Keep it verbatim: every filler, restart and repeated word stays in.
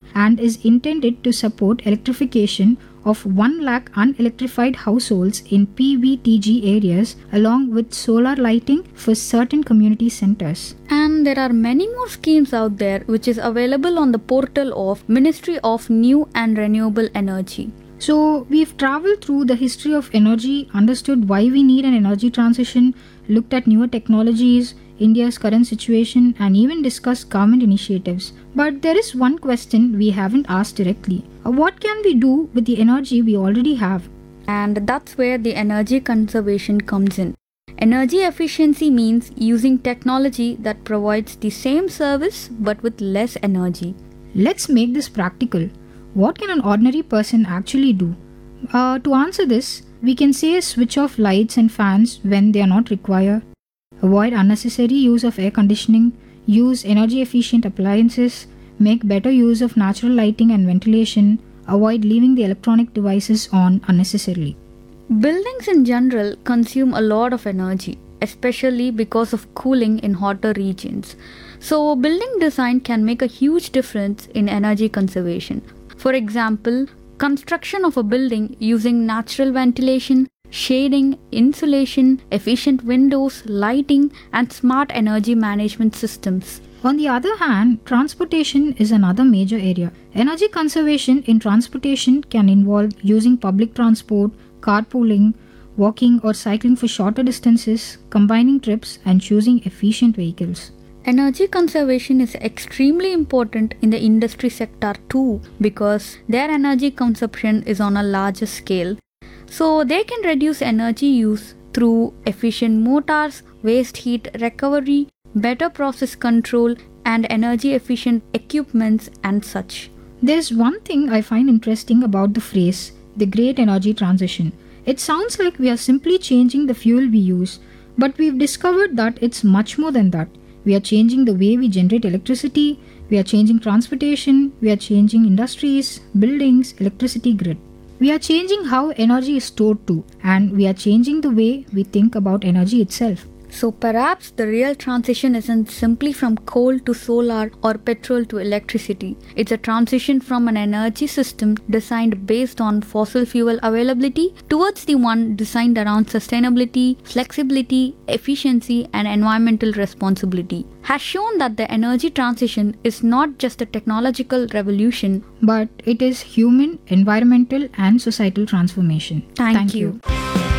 and is intended to support electrification of one lakh unelectrified households in P V T G areas along with solar lighting for certain community centers. And there are many more schemes out there which is available on the portal of Ministry of New and Renewable Energy. So, we've traveled through the history of energy, understood why we need an energy transition, looked at newer technologies, India's current situation, and even discussed government initiatives. But there is one question we haven't asked directly. Uh, What can we do with the energy we already have? And that's where the energy conservation comes in. Energy efficiency means using technology that provides the same service but with less energy. Let's make this practical. What can an ordinary person actually do? Uh, to answer this, we can say switch off lights and fans when they are not required, avoid unnecessary use of air conditioning, use energy efficient appliances, make better use of natural lighting and ventilation, avoid leaving the electronic devices on unnecessarily. Buildings in general consume a lot of energy, especially because of cooling in hotter regions. So, building design can make a huge difference in energy conservation. For example, construction of a building using natural ventilation, shading, insulation, efficient windows, lighting, and smart energy management systems. On the other hand, transportation is another major area. Energy conservation in transportation can involve using public transport, carpooling, walking or cycling for shorter distances, combining trips, and choosing efficient vehicles. Energy conservation is extremely important in the industry sector too because their energy consumption is on a larger scale. So they can reduce energy use through efficient motors, waste heat recovery, better process control, and energy efficient equipments and such. There's one thing I find interesting about the phrase, the great energy transition. It sounds like we are simply changing the fuel we use, but we've discovered that it's much more than that. We are changing the way we generate electricity, we are changing transportation, we are changing industries, buildings, electricity grid. We are changing how energy is stored too, and we are changing the way we think about energy itself. So perhaps the real transition isn't simply from coal to solar or petrol to electricity. It's a transition from an energy system designed based on fossil fuel availability towards the one designed around sustainability, flexibility, efficiency, and environmental responsibility. Has shown that the energy transition is not just a technological revolution, but it is human, environmental, and societal transformation. Thank, Thank you. you.